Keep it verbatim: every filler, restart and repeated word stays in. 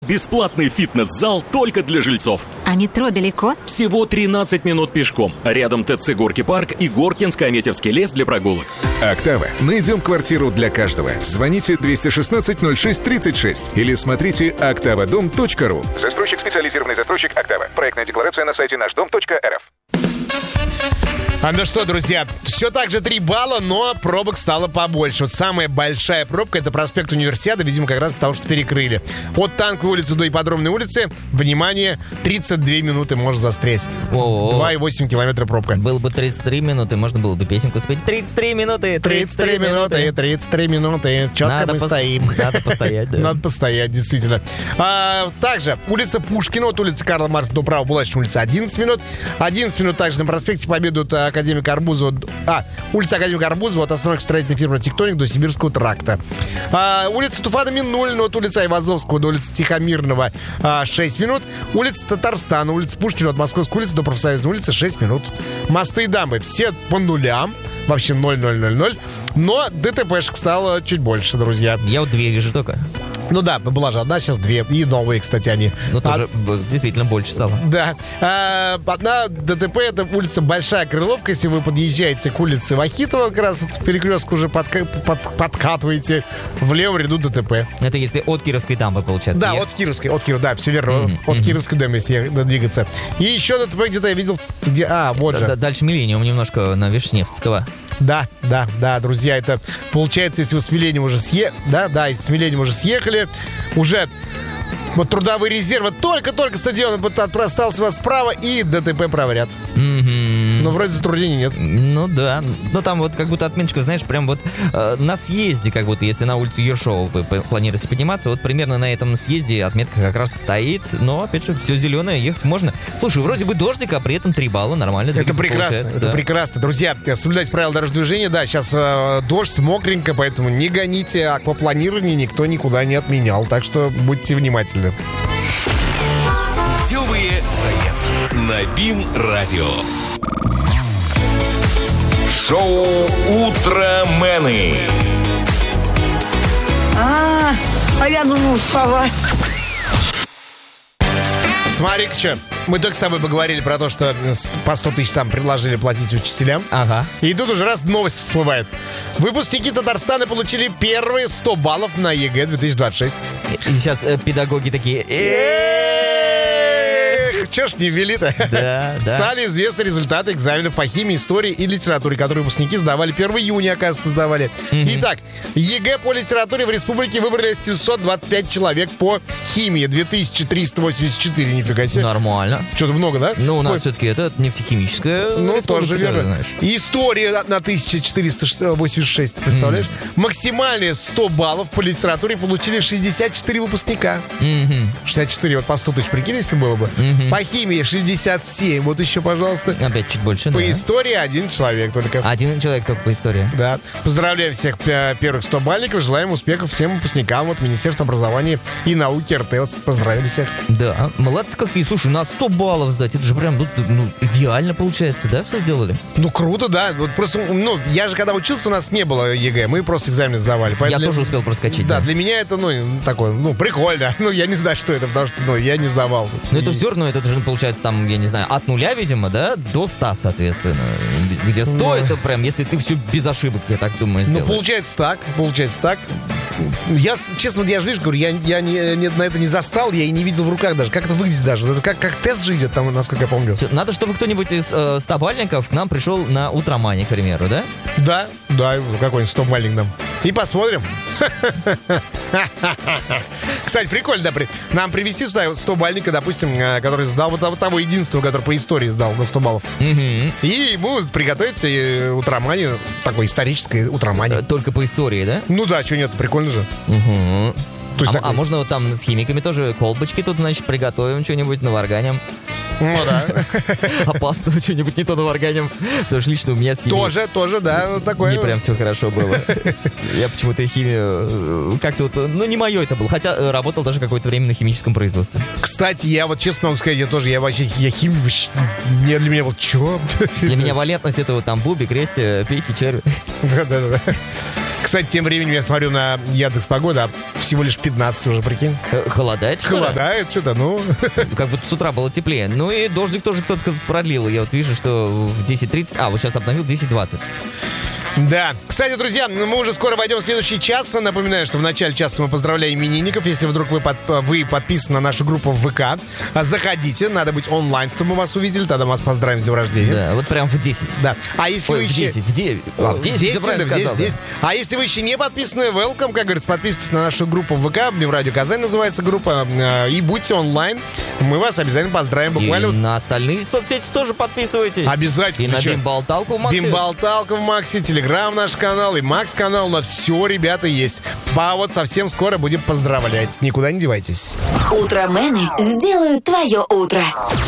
бесплатный фитнес-зал только для жильцов. А метро далеко? Всего тринадцать минут пешком. Рядом ТЦ «Горки парк» и Горкинско-Аметьевский лес для прогулок. «Октава». Найдем квартиру для каждого. Звоните двести шестнадцать ноль шесть тридцать шесть или смотрите октава дом точка ру. Застройщик — специализированный застройщик «Октава». Проектная декларация на сайте наш дом точка эр эф. А ну что, друзья, все так же три балла, но пробок стало побольше. Вот самая большая пробка — это проспект Универсиады, видимо, как раз из-за того, что перекрыли. От Танковой улицы до Ипподромной улицы, внимание, тридцать две минуты может застрять. О-о-о. два и восемь километра пробка. Было бы тридцать три минуты, можно было бы песенку спеть. тридцать три минуты, тридцать три минуты, тридцать три минуты. Четко надо мы пос... стоим. Надо постоять, да. Надо постоять, действительно. А, также улица Пушкина, от улицы Карла Маркса до права Булачной улицы одиннадцать минут. одиннадцать минут также на проспекте Победы от Академика Арбузова. А, улица Академика Арбузова от остановки строительной фирмы «Тектоник» до Сибирского тракта. А, улица Туфана Минульна от улицы Айвазовского до улицы Тихомирного а, шесть минут. Улица Татарстана, улица Пушкина от Московской улицы до Профсоюзной улицы шесть минут. Мосты и дамбы все по нулям. Вообще ноль ноль ноль ноль. Но ДТПшек стало чуть больше, друзья. Я вот две вижу только. Ну да, была же одна, сейчас две. И новые, кстати, они. Ну тоже а... действительно больше стало. Да. А, одна ДТП — это улица Большая Крыловка. Если вы подъезжаете к улице Вахитова, как раз вот перекрестку уже подка... под... подкатываете, в левом ряду ДТП. Это если от Кировской дамбы, получается. Да, ехать? от Кировской, от Кировской, да, все верно. Mm-hmm. От mm-hmm. Кировской дамбы, если двигаться. И еще ДТП где-то я видел, где... А, вот же. Дальше Миллениум, немножко на Вишневского. Да, да, да, друзья, это получается, если вы с Миллениум уже съехали, да, да, если с Миллениум уже съехали, уже вот трудовые резервы, только-только стадион остался у вас справа, и ДТП проверят. Mm-hmm. Но вроде затруднений нет. Ну да, но там вот как будто отметочка, знаешь, прям вот э, на съезде, как будто, если на улицу Ершова вы планируете подниматься, вот примерно на этом съезде отметка как раз стоит, но, опять же, все зеленое, ехать можно. Слушай, вроде бы дождик, а при этом три балла, нормально. Это прекрасно, это да. прекрасно. Друзья, соблюдайте правила дорожного движения, да, сейчас э, дождь, мокренько, поэтому не гоните, аквапланирование никто никуда не отменял, так что будьте внимательны. Путевые заявки на БИМ-радио. Шоу «Утромены». А, а я думал, сова. Смотри-ка, что, мы только с тобой поговорили про то, что по сто тысяч там предложили платить учителям. Ага. И тут уже раз новость всплывает. Выпускники Татарстана получили первые сто баллов на ЕГЭ две тысячи двадцать шесть. И сейчас э, педагоги такие... Че ж не ввели-то? Да, да. Стали известны результаты экзаменов по химии, истории и литературе, которые выпускники сдавали первого июня, оказывается, сдавали. Mm-hmm. Итак, ЕГЭ по литературе в республике выбрали семьсот двадцать пять человек, по химии две тысячи триста восемьдесят четыре, нифига себе. Нормально. Что-то много, да? Ну, у нас Ой. все-таки это нефтехимическая. Ну, тоже верно. Знаешь. История на тысяча четыреста восемьдесят шесть, представляешь? Mm-hmm. Максимальные сто баллов по литературе получили шестьдесят четыре выпускника. Mm-hmm. шестьдесят четыре, вот по сто тысяч, прикинь, если было бы. Mm-hmm. По химии шестьдесят семь, вот еще, пожалуйста. Опять чуть больше, По да. истории один человек только. Один человек только по истории. Да. Поздравляем всех первых сто бальников, желаем успехов всем выпускникам от Министерства образования и науки эр тэ эл. Поздравили всех. Да, молодцы какие. Слушай, на сто баллов сдать, это же прям ну, ну, идеально получается, да, все сделали? Ну, круто, да. Вот просто, ну, я же когда учился, у нас не было ЕГЭ, мы просто экзамены сдавали. Я для... тоже успел проскочить. Да, да, для меня это, ну, такое, ну, прикольно. Ну, я не знаю, что это, потому что, ну, я не сдавал. Но и... это все равно, это же получается там, я не знаю, от нуля, видимо, да, до ста, соответственно. Где сто, ну... это прям, если ты все без ошибок, я так думаю, сделаешь. Ну, получается так, получается так. Я, честно, я же, видишь, говорю, я, я не, не, на это не застал, я и не видел в руках даже. Как это выглядит даже? Это как, как тест же идет там, насколько я помню. Все, надо, чтобы кто-нибудь из э, стобальников к нам пришел на утромане, к примеру, да? Да, да, какой-нибудь стобальник нам. И посмотрим. Кстати, прикольно, да, нам привезти сюда стобальника, допустим, который сдал вот того единственного, который по истории сдал на сто баллов. И ему приготовить утромане, такой исторической утромане. Только по истории, да? Ну да, что нет, прикольно же. Угу. То есть а, такой... а можно вот там с химиками тоже колбочки тут, значит, приготовим что-нибудь, наварганим. Ну да. Опасно что-нибудь не то наварганим. Потому что лично у меня с химией... Тоже, тоже, да, такое. Не прям все хорошо было. Я почему-то химию как-то вот... Ну, не мое это было. Хотя работал даже какое-то время на химическом производстве. Кстати, я вот честно могу сказать, я тоже, я вообще, я химию... Мне для меня вот, чё? Для меня валентность это вот там буби, крести, пейки, черви. Да-да-да. Кстати, тем временем я смотрю на Яндекс.Погода, а всего лишь пятнадцать уже, прикинь. Э, Холодает, что ли? Холодает, что-то, ну... Как будто с утра было теплее. Ну и дождик тоже кто-то продлил. Я вот вижу, что в десять тридцать... А, вот сейчас обновил десять двадцать. Да. Кстати, друзья, мы уже скоро войдем в следующий час. Напоминаю, что в начале часа мы поздравляем именинников. Если вдруг вы, под, вы подписаны на нашу группу в ВК, заходите. Надо быть онлайн, чтобы мы вас увидели. Тогда мы вас поздравим с днем рождения. Да, вот прям в десять. Да. А если Ой, вы в еще... десять, в девять. А, в десять, десять, ты правильно да, в десять, сказал, да. десять. А если вы еще не подписаны, welcome, как говорится, подписывайтесь на нашу группу в ВК. Днем Радио Казань называется группа. И будьте онлайн. Мы вас обязательно поздравим. Буквально И вот... на остальные соцсети тоже подписывайтесь. Обязательно. И на Чё? Бимбалталку в Максе. Бимбалталка в Максе, Телеграм наш канал и Макс канал. На все, ребята, есть. А вот совсем скоро будем поздравлять. Никуда не девайтесь. Утромены сделают твое утро.